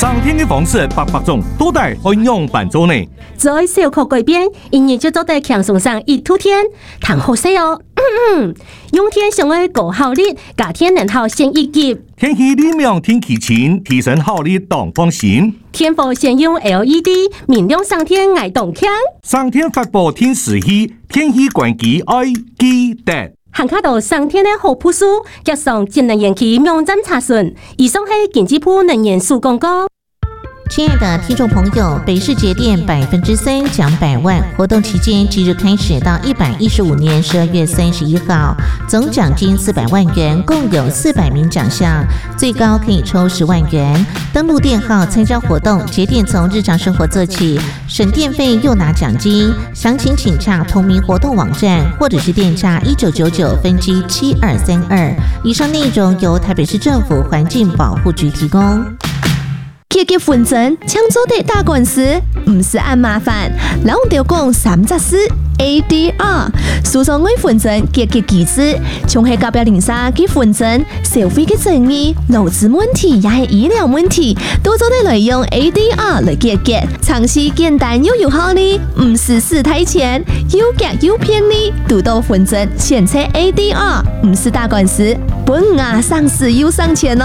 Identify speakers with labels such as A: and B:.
A: 上天的方式百种，都在运用办做呢。
B: 在小可改变，因而就做得强送上一突天，谈好些哦。用天上的高效率，夏天能好先一级。
A: 天气里面天气晴，提升效率当放心。
B: 天府先用 LED 明亮上天爱动强。
A: 上天发布天时气，天气关机爱记得。
B: 行卡到上天的好朴素，加上节能延期网站查询。以上是经济部能源署公告。
C: 亲爱的听众朋友，北市节电3%奖100万活动期间即日开始到115年12月31号，总奖金400万元，共有400名奖项，最高可以抽10万元。登录电号参加活动，节电从日常生活做起，省电费又拿奖金。详情请洽同名活动网站，或者是电诈1999分机7232。以上内容由台北市政府环境保护局提供。
D: 结婚证抢走的打官司，唔是按麻烦，然后就讲3只事 ADR， 诉讼为婚证结机制，从系甲表零沙结婚证，社會嘅爭議、勞資問題也係醫療問題，都做得來用 ADR 來解決，嘗試簡單又有效呢，唔是死太錢，又夾又便利，讀到婚證前車 ADR， 唔是打官司，本牙上市又上錢哦。